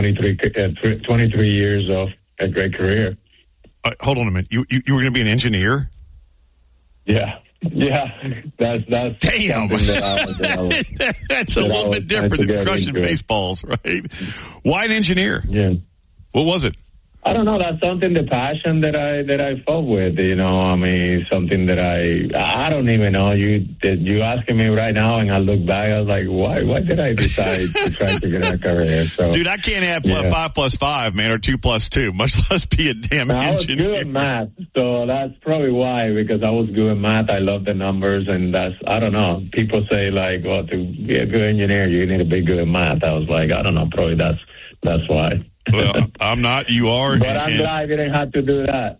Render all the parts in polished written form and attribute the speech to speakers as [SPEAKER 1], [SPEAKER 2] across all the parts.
[SPEAKER 1] 23 years of a great career.
[SPEAKER 2] Hold on a minute. You were going to be an engineer?
[SPEAKER 1] Yeah. That's
[SPEAKER 2] damn. That's a little bit different than crushing baseballs, right? Why an engineer?
[SPEAKER 1] Yeah.
[SPEAKER 2] What was it?
[SPEAKER 1] I don't know. That's something, the passion that I fought with. I mean, something that I don't even know. You asking me right now, and I look back, I was like, why did I decide to try to get a career? So,
[SPEAKER 2] dude, I can't add 5 plus 5, man, or 2 plus 2, much less be a damn engineer. I was
[SPEAKER 1] good at math, so that's probably why, because I was good at math. I love the numbers, and I don't know. People say, like, well, to be a good engineer, you need to be good at math. I was like, I don't know, probably that's why.
[SPEAKER 2] Well, I'm not. You are.
[SPEAKER 1] But I'm glad I didn't have to do that.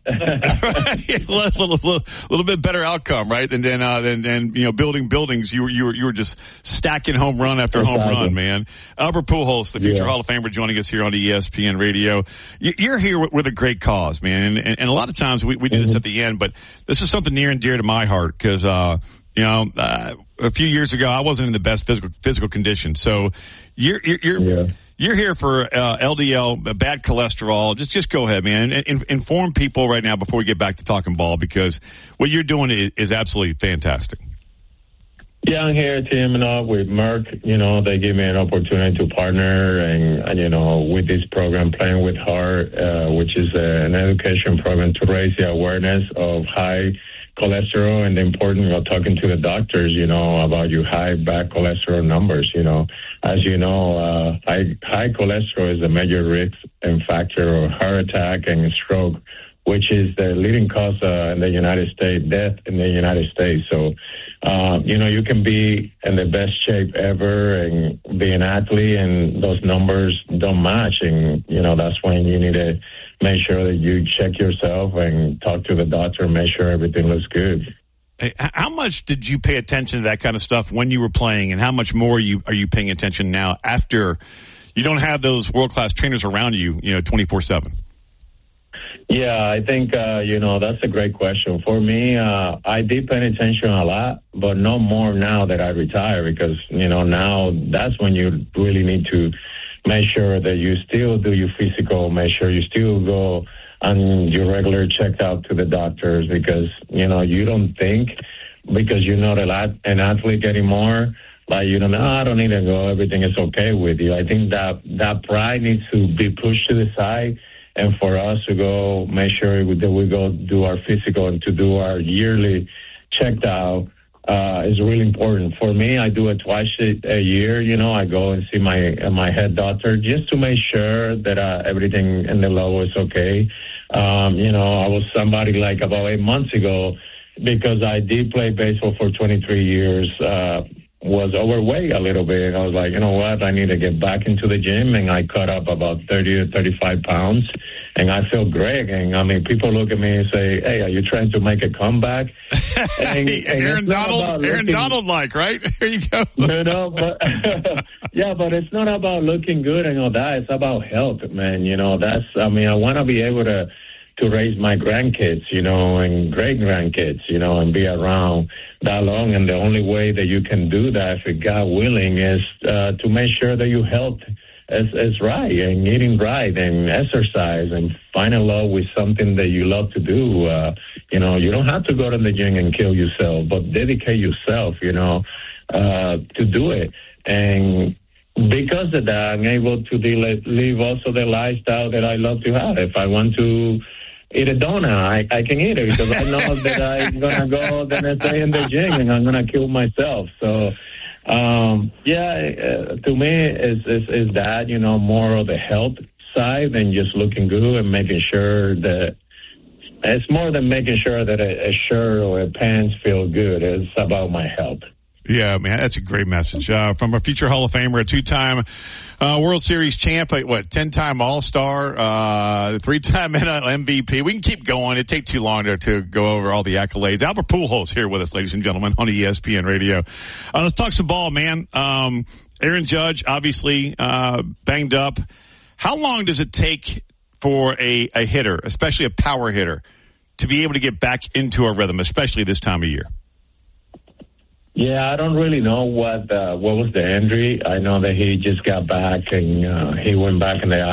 [SPEAKER 2] a little bit better outcome, right? And then building buildings. You were just stacking home run after home run, man. Albert Pujols, the future Hall of Famer, joining us here on ESPN Radio. You're here with a great cause, man. And a lot of times we do this at the end, but this is something near and dear to my heart because a few years ago I wasn't in the best physical condition. So you're here for LDL, bad cholesterol. Just go ahead, man. Inform people right now before we get back to talking ball, because what you're doing is absolutely fantastic.
[SPEAKER 1] Yeah, I'm here teaming up with Merck. They give me an opportunity to partner and with this program, Playing with Heart, which is an education program to raise the awareness of high cholesterol and the importance of talking to the doctors, about your high bad cholesterol numbers. As you know, high cholesterol is a major risk and factor of heart attack and stroke, which is the leading cause in the United States, death in the United States. So, you can be in the best shape ever and be an athlete, and those numbers don't match. And, that's when you need to make sure that you check yourself and talk to the doctor and make sure everything looks good.
[SPEAKER 2] Hey, how much did you pay attention to that kind of stuff when you were playing, and how much more are you paying attention now after you don't have those world-class trainers around you, 24/7?
[SPEAKER 1] Yeah, I think, that's a great question. For me, I did pay attention a lot, but no more now that I retire, because, now that's when you really need to make sure that you still do your physical, make sure you still go on your regular checkup to the doctors, because, you don't think, because you're not an athlete anymore, like, I don't need to go, everything is okay with you. I think that pride needs to be pushed to the side, and for us to go make sure that we go do our physical and to do our yearly checkout is really important. For me, I do it twice a year. I go and see my head doctor just to make sure that everything in the low is okay. I was somebody like about 8 months ago, because I did play baseball for 23 years, was overweight a little bit. I was like, you know what, I need to get back into the gym, and I cut up about 30 to 35 pounds, and I feel great. And I mean, people look at me and say, hey, are you trying to make a comeback? And
[SPEAKER 2] Aaron Donald like, right? There you go.
[SPEAKER 1] But but it's not about looking good and all that. It's about health, man. I want to be able to raise my grandkids, and great-grandkids, and be around that long. And the only way that you can do that, if God willing, is to make sure that your health is right, and eating right, and exercise, and finding love with something that you love to do. You don't have to go to the gym and kill yourself, but dedicate yourself, to do it. And because of that, I'm able to live also the lifestyle that I love to have. If I want to eat a donut, I can eat it, because I know that I'm going to go the next day in the gym and I'm going to kill myself. So, to me, is that, more of the health side than just looking good and making sure that it's more than making sure that a shirt or a pants feel good. It's about my health.
[SPEAKER 2] Yeah, man, that's a great message. From a future Hall of Famer, a 2-time World Series champ, 10-time All-Star, 3-time MVP. We can keep going. It'd take too long to go over all the accolades. Albert Pujols here with us, ladies and gentlemen, on ESPN Radio. Let's talk some ball, man. Aaron Judge, obviously, banged up. How long does it take for a hitter, especially a power hitter, to be able to get back into a rhythm, especially this time of year?
[SPEAKER 1] Yeah, I don't really know what was the injury. I know that he just got back, and he went back in the